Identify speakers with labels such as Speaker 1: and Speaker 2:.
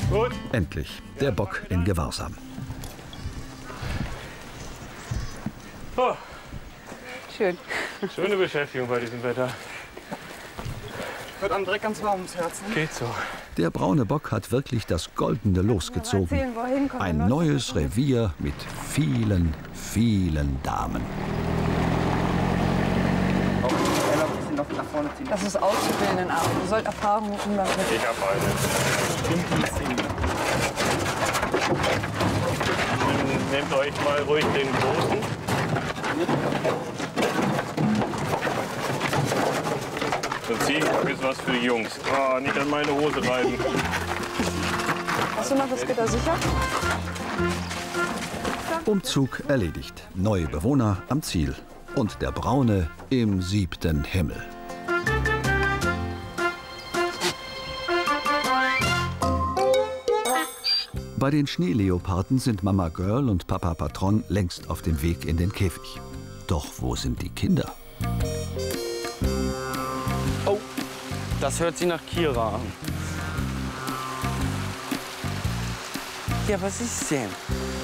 Speaker 1: Gut.
Speaker 2: Endlich, der Bock in Gewahrsam.
Speaker 1: Oh,
Speaker 3: Schön.
Speaker 1: schöne Beschäftigung bei diesem Wetter.
Speaker 4: Wird am direkt ganz warm ums Herzen.
Speaker 1: Geht so.
Speaker 2: Der braune Bock hat wirklich das goldene Los gezogen.
Speaker 3: Erzählen, wo er hinkommt.
Speaker 2: Ein neues Revier mit vielen, vielen Damen.
Speaker 4: Auch ein bisschen noch nach vorne ziehen.
Speaker 3: Das ist Auszubildendenarbeit. Ihr sollt Erfahrung im Umgang mit.
Speaker 1: Ich habe eine. Nehmt euch mal ruhig den großen. Und zieh ein bisschen was für die Jungs. Oh, nicht an meine Hose reiben.
Speaker 3: Hast du noch das Gitter sicher?
Speaker 2: Umzug erledigt. Neue Bewohner am Ziel. Und der Braune im 7. Himmel. Bei den Schneeleoparden sind Mama Girl und Papa Patron längst auf dem Weg in den Käfig. Doch wo sind die Kinder?
Speaker 4: Oh, das hört sich nach Kira an. Ja, was ist denn?